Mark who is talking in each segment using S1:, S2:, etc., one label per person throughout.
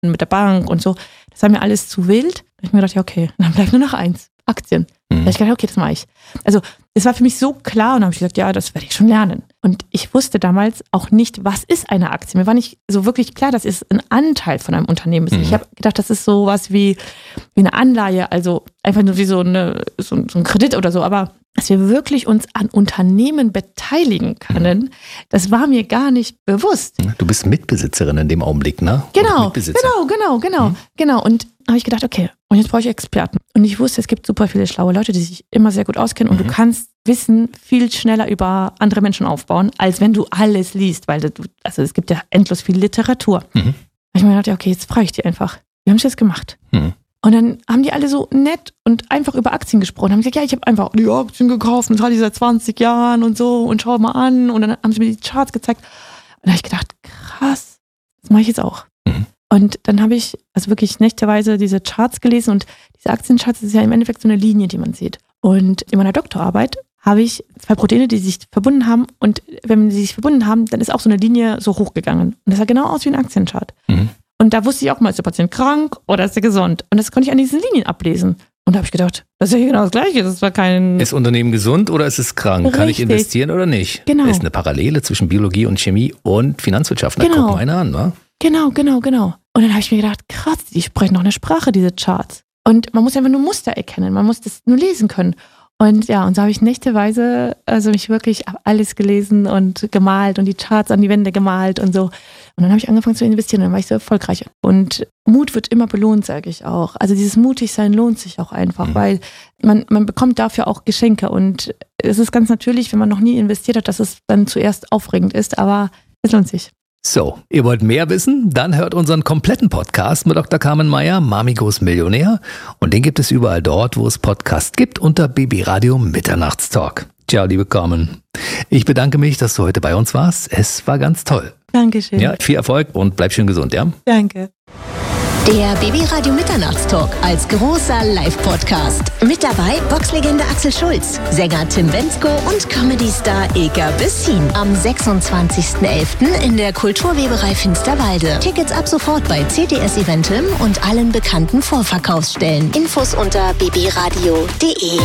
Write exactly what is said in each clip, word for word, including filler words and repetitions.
S1: mit der Bank und so. Das war mir alles zu wild. Da habe ich mir gedacht, ja okay, dann bleibt nur noch eins, Aktien. Da habe ich gedacht, okay, das mache ich. Also es war für mich so klar und dann habe ich gesagt, ja, das werde ich schon lernen. Und ich wusste damals auch nicht, was ist eine Aktie. Mir war nicht so wirklich klar, dass es ein Anteil von einem Unternehmen ist. Mhm. Ich habe gedacht, das ist sowas wie, wie eine Anleihe, also einfach nur wie so, eine, so, so ein Kredit oder so. Aber dass wir wirklich uns an Unternehmen beteiligen können, das war mir gar nicht bewusst.
S2: Du bist Mitbesitzerin in dem Augenblick, ne?
S1: Genau, genau, genau, genau, mhm. genau. Und habe ich gedacht, okay, und jetzt brauche ich Experten. Und ich wusste, es gibt super viele schlaue Leute, die sich immer sehr gut auskennen und mhm. du kannst Wissen viel schneller über andere Menschen aufbauen, als wenn du alles liest, weil du, also es gibt ja endlos viel Literatur. Mhm. Da habe ich mir gedacht, okay, jetzt frage ich die einfach. Wie haben sie das gemacht? Mhm. Und dann haben die alle so nett und einfach über Aktien gesprochen. Haben gesagt, ja, ich habe einfach die Aktien gekauft und das hatte ich seit zwanzig Jahren und so und schau mal an. Und dann haben sie mir die Charts gezeigt. Und da habe ich gedacht, krass, das mache ich jetzt auch. Mhm. Und dann habe ich also wirklich nächteweise diese Charts gelesen und diese Aktiencharts, das ist ja im Endeffekt so eine Linie, die man sieht. Und in meiner Doktorarbeit habe ich zwei Proteine, die sich verbunden haben und wenn sie sich verbunden haben, dann ist auch so eine Linie so hochgegangen. Und das sah genau aus wie ein Aktienchart. Mhm. Und da wusste ich auch mal, ist der Patient krank oder ist er gesund? Und das konnte ich an diesen Linien ablesen. Und da habe ich gedacht, das ist ja genau das Gleiche. Das war kein.
S2: Ist Unternehmen gesund oder ist es krank?
S1: Richtig.
S2: Kann ich investieren oder nicht?
S1: Genau.
S2: Ist eine Parallele zwischen Biologie und Chemie und Finanzwirtschaft. Da
S1: genau.
S2: gucken wir eine an, wa?
S1: Genau, genau, genau. Und dann habe ich mir gedacht, krass, die sprechen noch eine Sprache, diese Charts. Und man muss einfach nur Muster erkennen. Man muss das nur lesen können. Und ja, und so habe ich nächteweise also mich wirklich alles gelesen und gemalt und die Charts an die Wände gemalt und so. Und dann habe ich angefangen zu investieren und dann war ich so erfolgreich. Und Mut wird immer belohnt, sage ich auch. Also dieses Mutigsein lohnt sich auch einfach, mhm. weil man, man bekommt dafür auch Geschenke. Und es ist ganz natürlich, wenn man noch nie investiert hat, dass es dann zuerst aufregend ist, aber es lohnt sich.
S2: So, ihr wollt mehr wissen? Dann hört unseren kompletten Podcast mit Doktor Carmen Meier, Mamigos Millionär. Und den gibt es überall dort, wo es Podcasts gibt, unter B B Radio Mitternachtstalk. Ciao, liebe Carmen. Ich bedanke mich, dass du heute bei uns warst. Es war ganz toll.
S1: Dankeschön.
S2: Ja, viel Erfolg und bleib schön gesund, ja?
S1: Danke.
S3: Der B B Radio Mitternachtstalk als großer Live-Podcast. Mit dabei Boxlegende Axel Schulz, Sänger Tim Bendzko und Comedy-Star Eka Bessin. Am sechsundzwanzigsten elften in der Kulturweberei Finsterwalde. Tickets ab sofort bei C T S Eventim und allen bekannten Vorverkaufsstellen. Infos unter b b radio punkt d e.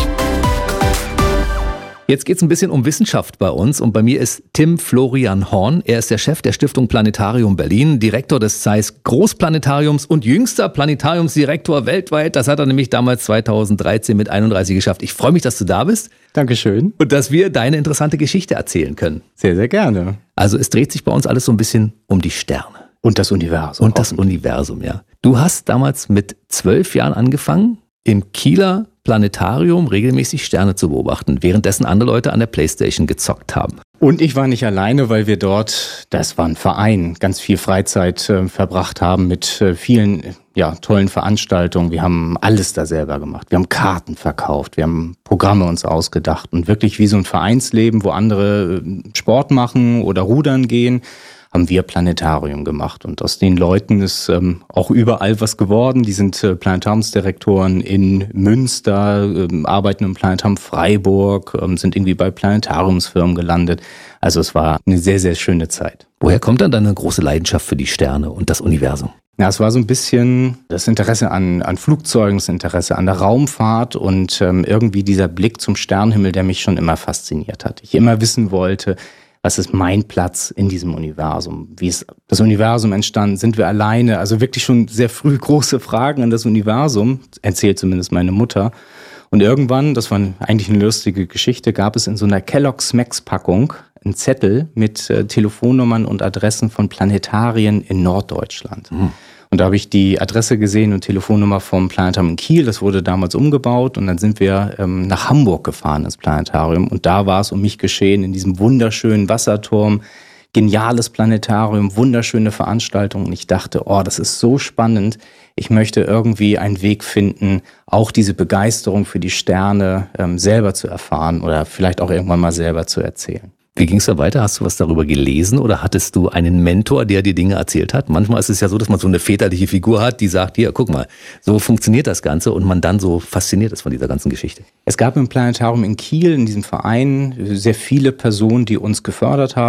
S2: Jetzt geht es ein bisschen um Wissenschaft bei uns und bei mir ist Tim Florian Horn. Er ist der Chef der Stiftung Planetarium Berlin, Direktor des Zeiss Großplanetariums und jüngster Planetariumsdirektor weltweit. Das hat er nämlich damals zweitausenddreizehn mit einunddreißig geschafft. Ich freue mich, dass du da bist.
S4: Dankeschön.
S2: Und dass wir deine interessante Geschichte erzählen können.
S4: Sehr, sehr gerne.
S2: Also es dreht sich bei uns alles so ein bisschen um die Sterne.
S4: Und das Universum.
S2: Und das Universum, ja. Du hast damals mit zwölf Jahren angefangen, im Kieler Planetarium regelmäßig Sterne zu beobachten, währenddessen andere Leute an der Playstation gezockt haben.
S4: Und ich war nicht alleine, weil wir dort, das war ein Verein, ganz viel Freizeit äh, verbracht haben mit äh, vielen ja, tollen Veranstaltungen. Wir haben alles da selber gemacht. Wir haben Karten verkauft, wir haben Programme uns ausgedacht und wirklich wie so ein Vereinsleben, wo andere äh, Sport machen oder rudern gehen, haben wir Planetarium gemacht. Und aus den Leuten ist ähm, auch überall was geworden. Die sind äh, Planetariumsdirektoren in Münster, ähm, arbeiten im Planetarium Freiburg, ähm, sind irgendwie bei Planetariumsfirmen gelandet. Also es war eine sehr, sehr schöne Zeit.
S2: Woher kommt dann deine große Leidenschaft für die Sterne und das Universum?
S4: Ja, es war so ein bisschen das Interesse an, an Flugzeugen, das Interesse an der Raumfahrt und ähm, irgendwie dieser Blick zum Sternenhimmel, der mich schon immer fasziniert hat. Ich immer wissen wollte, was ist mein Platz in diesem Universum? Wie ist das Universum entstanden? Sind wir alleine? Also wirklich schon sehr früh große Fragen an das Universum, erzählt zumindest meine Mutter. Und irgendwann, das war eigentlich eine lustige Geschichte, gab es in so einer Kellogg's Max-Packung einen Zettel mit äh, Telefonnummern und Adressen von Planetarien in Norddeutschland. Mhm. Und da habe ich die Adresse gesehen und Telefonnummer vom Planetarium in Kiel. Das wurde damals umgebaut und dann sind wir ähm, nach Hamburg gefahren ins Planetarium. Und da war es um mich geschehen in diesem wunderschönen Wasserturm. Geniales Planetarium, wunderschöne Veranstaltung. Und ich dachte, oh, das ist so spannend. Ich möchte irgendwie einen Weg finden, auch diese Begeisterung für die Sterne ähm, selber zu erfahren oder vielleicht auch irgendwann mal selber zu erzählen.
S2: Wie ging es da weiter? Hast du was darüber gelesen oder hattest du einen Mentor, der dir Dinge erzählt hat? Manchmal ist es ja so, dass man so eine väterliche Figur hat, die sagt, hier, guck mal, so funktioniert das Ganze und man dann so fasziniert ist von dieser ganzen Geschichte.
S4: Es gab im Planetarium in Kiel, in diesem Verein, sehr viele Personen, die uns gefördert haben,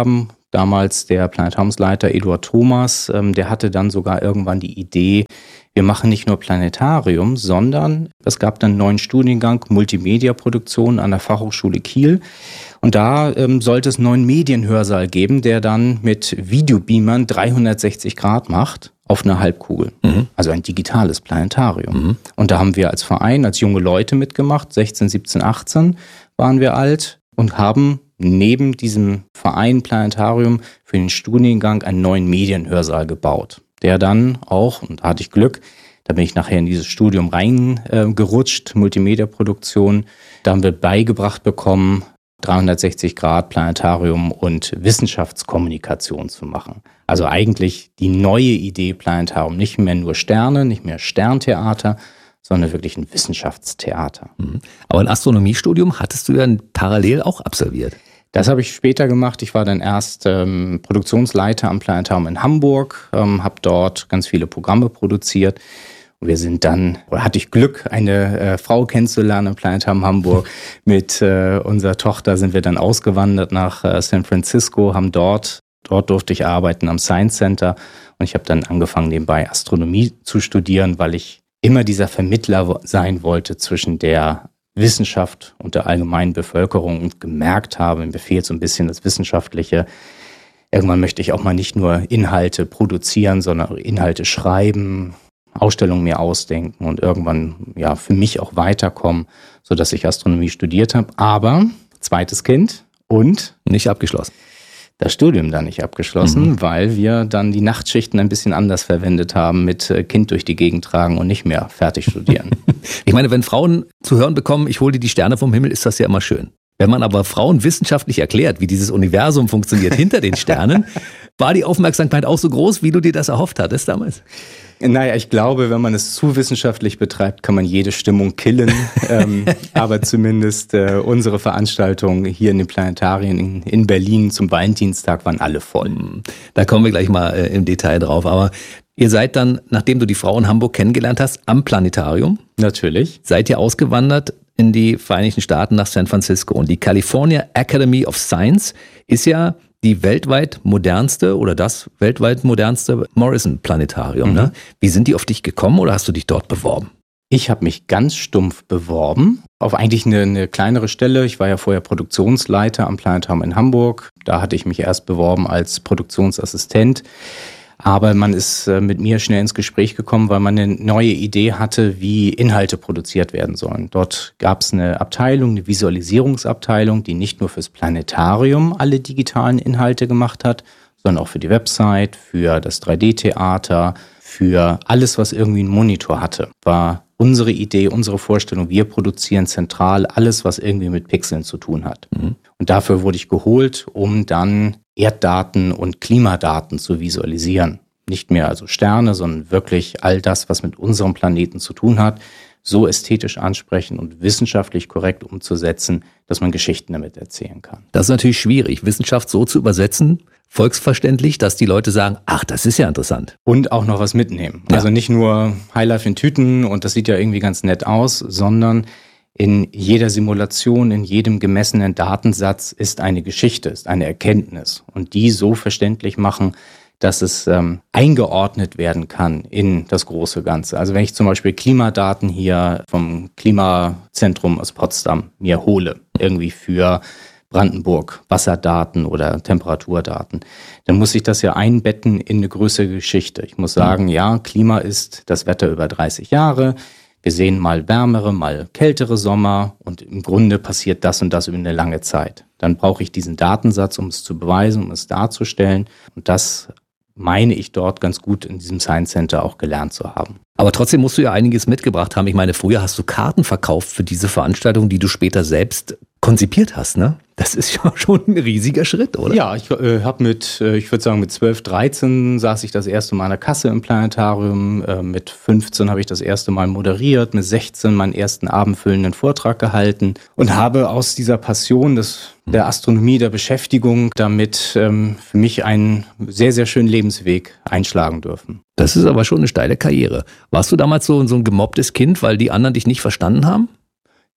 S4: Damals der Planetariumsleiter Eduard Thomas, ähm, der hatte dann sogar irgendwann die Idee, wir machen nicht nur Planetarium, sondern es gab dann einen neuen Studiengang Multimedia-Produktion an der Fachhochschule Kiel. Und da ähm, sollte es einen neuen Medienhörsaal geben, der dann mit Videobeamern dreihundertsechzig Grad macht auf einer Halbkugel. Mhm. Also ein digitales Planetarium. Mhm. Und da haben wir als Verein, als junge Leute mitgemacht, sechzehn, siebzehn, achtzehn waren wir alt und haben neben diesem Verein Planetarium für den Studiengang einen neuen Medienhörsaal gebaut, der dann auch, und da hatte ich Glück, da bin ich nachher in dieses Studium reingerutscht, äh, Multimedia-Produktion, da haben wir beigebracht bekommen, dreihundertsechzig Grad Planetarium und Wissenschaftskommunikation zu machen. Also eigentlich die neue Idee Planetarium, nicht mehr nur Sterne, nicht mehr Sterntheater, sondern wirklich ein Wissenschaftstheater.
S2: Aber ein Astronomiestudium hattest du ja parallel auch absolviert.
S4: Das habe ich später gemacht. Ich war dann erst ähm, Produktionsleiter am Planetarium in Hamburg, ähm, habe dort ganz viele Programme produziert. Und wir sind dann, oder hatte ich Glück, eine äh, Frau kennenzulernen im Planetarium Hamburg. Mit äh, unserer Tochter sind wir dann ausgewandert nach äh, San Francisco, haben dort, dort durfte ich arbeiten am Science Center. Und ich habe dann angefangen, nebenbei Astronomie zu studieren, weil ich immer dieser Vermittler sein wollte zwischen der Wissenschaft und der allgemeinen Bevölkerung und gemerkt habe, mir fehlt so ein bisschen das Wissenschaftliche. Irgendwann möchte ich auch mal nicht nur Inhalte produzieren, sondern Inhalte schreiben, Ausstellungen mir ausdenken und irgendwann ja für mich auch weiterkommen, sodass ich Astronomie studiert habe. Aber zweites Kind und
S2: nicht abgeschlossen.
S4: Das Studium dann nicht abgeschlossen, mhm. weil wir dann die Nachtschichten ein bisschen anders verwendet haben, mit Kind durch die Gegend tragen und nicht mehr fertig studieren.
S2: Ich meine, wenn Frauen zu hören bekommen, ich hole dir die Sterne vom Himmel, ist das ja immer schön. Wenn man aber Frauen wissenschaftlich erklärt, wie dieses Universum funktioniert hinter den Sternen, war die Aufmerksamkeit auch so groß, wie du dir das erhofft hattest damals?
S4: Naja, ich glaube, wenn man es zu wissenschaftlich betreibt, kann man jede Stimmung killen. ähm, aber zumindest äh, unsere Veranstaltungen hier in den Planetarien in, in Berlin zum Valentinstag waren alle voll.
S2: Da kommen wir gleich mal äh, im Detail drauf. Aber ihr seid dann, nachdem du die Frau in Hamburg kennengelernt hast, am Planetarium.
S4: Natürlich.
S2: Seid ihr ausgewandert in die Vereinigten Staaten nach San Francisco. Und die California Academy of Science ist ja die weltweit modernste oder das weltweit modernste Morrison-Planetarium. Mhm. Ne? Wie sind die auf dich gekommen oder hast du dich dort beworben?
S4: Ich habe mich ganz stumpf beworben auf eigentlich eine, eine kleinere Stelle. Ich war ja vorher Produktionsleiter am Planetarium in Hamburg. Da hatte ich mich erst beworben als Produktionsassistent. Aber man ist mit mir schnell ins Gespräch gekommen, weil man eine neue Idee hatte, wie Inhalte produziert werden sollen. Dort gab es eine Abteilung, eine Visualisierungsabteilung, die nicht nur fürs Planetarium alle digitalen Inhalte gemacht hat, sondern auch für die Website, für das drei D Theater, für alles, was irgendwie einen Monitor hatte. War unsere Idee, unsere Vorstellung, wir produzieren zentral alles, was irgendwie mit Pixeln zu tun hat. Mhm. Und dafür wurde ich geholt, um dann Erddaten und Klimadaten zu visualisieren. Nicht mehr also Sterne, sondern wirklich all das, was mit unserem Planeten zu tun hat, so ästhetisch ansprechen und wissenschaftlich korrekt umzusetzen, dass man Geschichten damit erzählen kann.
S2: Das ist natürlich schwierig, Wissenschaft so zu übersetzen, volksverständlich, dass die Leute sagen, ach, das ist ja interessant.
S4: Und auch noch was mitnehmen.
S2: Ja.
S4: Also nicht nur Highlife in Tüten und das sieht ja irgendwie ganz nett aus, sondern in jeder Simulation, in jedem gemessenen Datensatz ist eine Geschichte, ist eine Erkenntnis. Und die so verständlich machen, dass es ähm, eingeordnet werden kann in das große Ganze. Also wenn ich zum Beispiel Klimadaten hier vom Klimazentrum aus Potsdam mir hole, irgendwie für Brandenburg, Wasserdaten oder Temperaturdaten, dann muss ich das ja einbetten in eine größere Geschichte. Ich muss sagen, ja, Klima ist das Wetter über dreißig Jahre. Wir sehen mal wärmere, mal kältere Sommer und im Grunde passiert das und das über eine lange Zeit. Dann brauche ich diesen Datensatz, um es zu beweisen, um es darzustellen. Und das meine ich dort ganz gut in diesem Science Center auch gelernt zu haben.
S2: Aber trotzdem musst du ja einiges mitgebracht haben. Ich meine, früher hast du Karten verkauft für diese Veranstaltung, die du später selbst konzipiert hast, ne? Das ist ja schon ein riesiger Schritt, oder?
S4: Ja, ich äh, habe mit, äh, ich würde sagen mit zwölf, dreizehn saß ich das erste Mal an der Kasse im Planetarium. Äh, mit fünfzehn habe ich das erste Mal moderiert, mit sechzehn meinen ersten abendfüllenden Vortrag gehalten und habe aus dieser Passion des, der Astronomie, der Beschäftigung damit ähm, für mich einen sehr, sehr schönen Lebensweg einschlagen dürfen.
S2: Das ist aber schon eine steile Karriere. Warst du damals so, so ein gemobbtes Kind, weil die anderen dich nicht verstanden haben?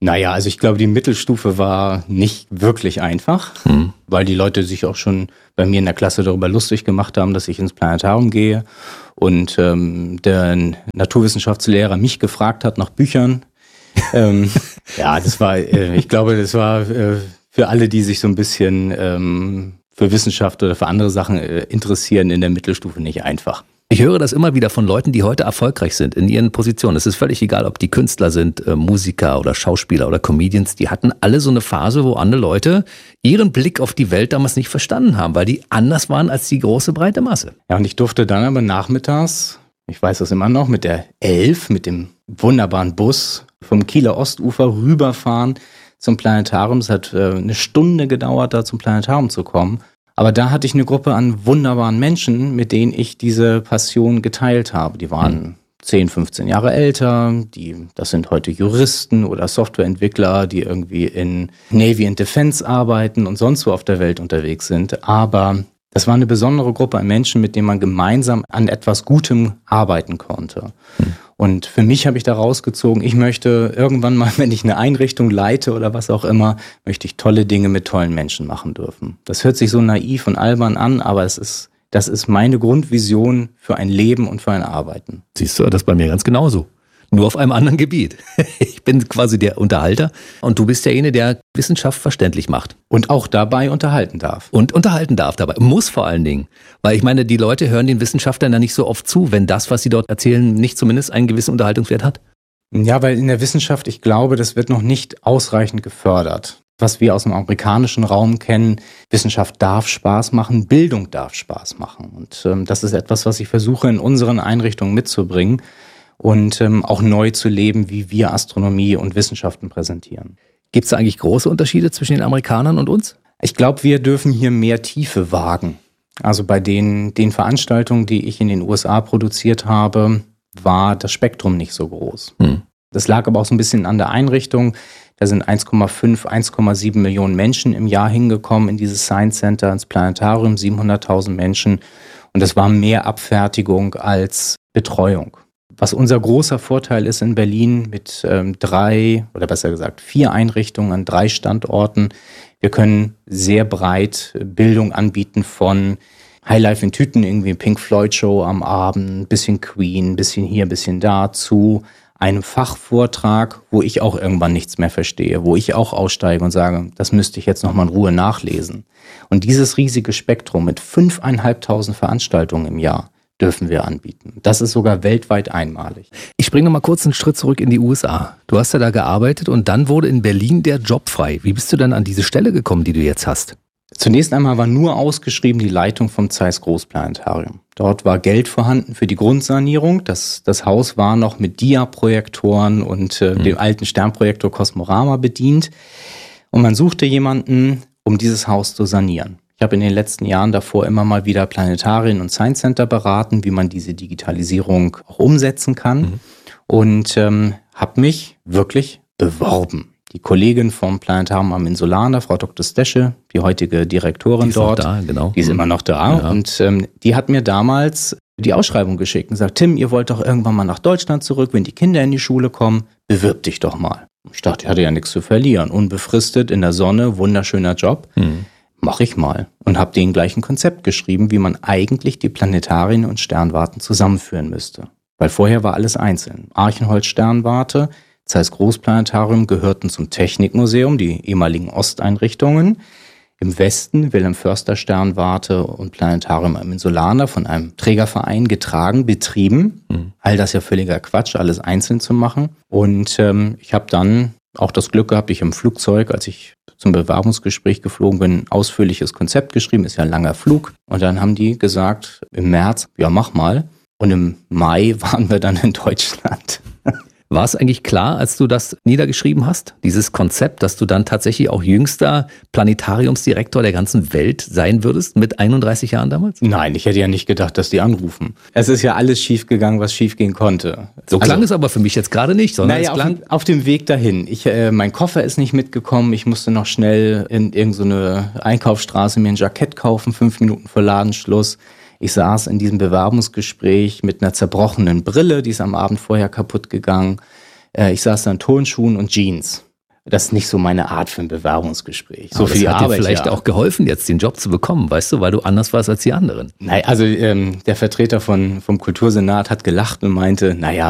S4: Naja, also ich glaube, die Mittelstufe war nicht wirklich einfach, hm. weil die Leute sich auch schon bei mir in der Klasse darüber lustig gemacht haben, dass ich ins Planetarium gehe und ähm, der Naturwissenschaftslehrer mich gefragt hat nach Büchern. ähm, ja, das war, äh, ich glaube, das war äh, für alle, die sich so ein bisschen ähm, für Wissenschaft oder für andere Sachen äh, interessieren, in der Mittelstufe nicht einfach.
S2: Ich höre das immer wieder von Leuten, die heute erfolgreich sind in ihren Positionen. Es ist völlig egal, ob die Künstler sind, äh, Musiker oder Schauspieler oder Comedians. Die hatten alle so eine Phase, wo andere Leute ihren Blick auf die Welt damals nicht verstanden haben, weil die anders waren als die große, breite Masse.
S4: Ja, und ich durfte dann aber nachmittags, ich weiß das immer noch, mit der elf, mit dem wunderbaren Bus vom Kieler Ostufer rüberfahren zum Planetarium. Es hat äh, eine Stunde gedauert, da zum Planetarium zu kommen. Aber da hatte ich eine Gruppe an wunderbaren Menschen, mit denen ich diese Passion geteilt habe. Die waren zehn, fünfzehn Jahre älter, die, das sind heute Juristen oder Softwareentwickler, die irgendwie in Navy and Defense arbeiten und sonst wo auf der Welt unterwegs sind. Aber das war eine besondere Gruppe an Menschen, mit denen man gemeinsam an etwas Gutem arbeiten konnte. Hm. Und für mich habe ich da rausgezogen, ich möchte irgendwann mal, wenn ich eine Einrichtung leite oder was auch immer, möchte ich tolle Dinge mit tollen Menschen machen dürfen. Das hört sich so naiv und albern an, aber es ist, das ist meine Grundvision für ein Leben und für ein Arbeiten.
S2: Siehst du, das ist bei mir ganz genauso. Nur auf einem anderen Gebiet. Ich bin quasi der Unterhalter und du bist derjenige, der Wissenschaft verständlich macht.
S4: Und auch dabei unterhalten darf.
S2: Und unterhalten darf dabei. Muss vor allen Dingen. Weil ich meine, die Leute hören den Wissenschaftlern ja nicht so oft zu, wenn das, was sie dort erzählen, nicht zumindest einen gewissen Unterhaltungswert hat.
S4: Ja, weil in der Wissenschaft, ich glaube, das wird noch nicht ausreichend gefördert. Was wir aus dem amerikanischen Raum kennen, Wissenschaft darf Spaß machen, Bildung darf Spaß machen. Und ähm, das ist etwas, was ich versuche in unseren Einrichtungen mitzubringen. Und ähm, auch neu zu leben, wie wir Astronomie und Wissenschaften präsentieren.
S2: Gibt es eigentlich große Unterschiede zwischen den Amerikanern und uns?
S4: Ich glaube, wir dürfen hier mehr Tiefe wagen. Also bei den, den Veranstaltungen, die ich in den U S A produziert habe, war das Spektrum nicht so groß. Hm. Das lag aber auch so ein bisschen an der Einrichtung. Da sind eins Komma fünf, eins Komma sieben Millionen Menschen im Jahr hingekommen in dieses Science Center, ins Planetarium, siebenhunderttausend Menschen. Und das war mehr Abfertigung als Betreuung. Was unser großer Vorteil ist in Berlin mit ähm, drei oder besser gesagt vier Einrichtungen an drei Standorten. Wir können sehr breit Bildung anbieten von Highlife in Tüten, irgendwie Pink Floyd Show am Abend, bisschen Queen, bisschen hier, bisschen da, zu einem Fachvortrag, wo ich auch irgendwann nichts mehr verstehe, wo ich auch aussteige und sage, das müsste ich jetzt nochmal in Ruhe nachlesen. Und dieses riesige Spektrum mit fünfeinhalbtausend Veranstaltungen im Jahr dürfen wir anbieten. Das ist sogar weltweit einmalig.
S2: Ich springe noch mal kurz einen Schritt zurück in die U S A. Du hast ja da gearbeitet und dann wurde in Berlin der Job frei. Wie bist du dann an diese Stelle gekommen, die du jetzt hast?
S4: Zunächst einmal war nur ausgeschrieben die Leitung vom Zeiss Großplanetarium. Dort war Geld vorhanden für die Grundsanierung. Das, das Haus war noch mit Dia-Projektoren und äh, hm. dem alten Sternprojektor Cosmorama bedient. Und man suchte jemanden, um dieses Haus zu sanieren. Ich habe in den letzten Jahren davor immer mal wieder Planetarien und Science Center beraten, wie man diese Digitalisierung auch umsetzen kann. Mhm. Und ähm, habe mich wirklich beworben. Die Kollegin vom Planetarium am Insulaner, Frau Doktor Stesche, die heutige Direktorin
S2: die ist
S4: dort,
S2: noch da, genau.
S4: die ist immer noch da. Ja. Und ähm, die hat mir damals die Ausschreibung geschickt und gesagt, Tim, ihr wollt doch irgendwann mal nach Deutschland zurück, wenn die Kinder in die Schule kommen, bewirb dich doch mal. Ich dachte, ich hatte ja nichts zu verlieren. Unbefristet, in der Sonne, wunderschöner Job. Mhm. Mach ich mal. Und habe denen gleich ein Konzept geschrieben, wie man eigentlich die Planetarien und Sternwarten zusammenführen müsste. Weil vorher war alles einzeln. Archenholz Sternwarte, Zeiss Großplanetarium gehörten zum Technikmuseum, die ehemaligen Osteinrichtungen. Im Westen Wilhelm Förster Sternwarte und Planetarium am Insulaner von einem Trägerverein getragen, betrieben. Mhm. All das ja völliger Quatsch, alles einzeln zu machen. Und ähm, ich habe dann auch das Glück gehabt, ich im Flugzeug, als ich zum Bewerbungsgespräch geflogen bin, ein ausführliches Konzept geschrieben, ist ja ein langer Flug. Und dann haben die gesagt, im März, ja mach mal. Und im Mai waren wir dann in Deutschland.
S2: War es eigentlich klar, als du das niedergeschrieben hast, dieses Konzept, dass du dann tatsächlich auch jüngster Planetariumsdirektor der ganzen Welt sein würdest mit einunddreißig Jahren damals?
S4: Nein, ich hätte ja nicht gedacht, dass die anrufen. Es ist ja alles schiefgegangen, was schiefgehen konnte.
S2: So klang also, es aber für mich jetzt gerade nicht, sondern
S4: naja,
S2: es klang...
S4: Auf, auf dem Weg dahin. Ich, äh, mein Koffer ist nicht mitgekommen, ich musste noch schnell in irgendeine so Einkaufsstraße mir ein Jackett kaufen, fünf Minuten vor Ladenschluss. Ich saß in diesem Bewerbungsgespräch mit einer zerbrochenen Brille, die ist am Abend vorher kaputt gegangen. Ich saß da in Turnschuhen und Jeans. das ist nicht so meine Art für ein Bewerbungsgespräch. So
S2: Aber
S4: für
S2: das
S4: die
S2: hat
S4: Arbeit,
S2: dir vielleicht
S4: ja.
S2: auch geholfen, jetzt den Job zu bekommen, weißt du, weil du anders warst als die anderen.
S4: Nein, also ähm, der Vertreter von, vom Kultursenat hat gelacht und meinte, naja,